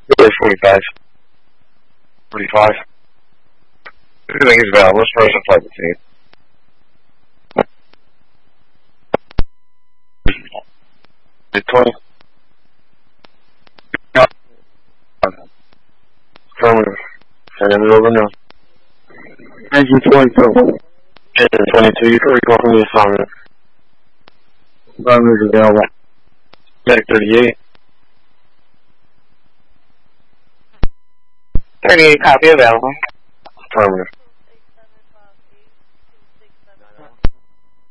45. 45. Everything is valid. Let's try some flight between. $20. Affirmative. Sending it over now. Engine 22. Engine 22, you can recall from the assignment. Affirmative is available. Medic 38. 38, copy, available. Affirmative.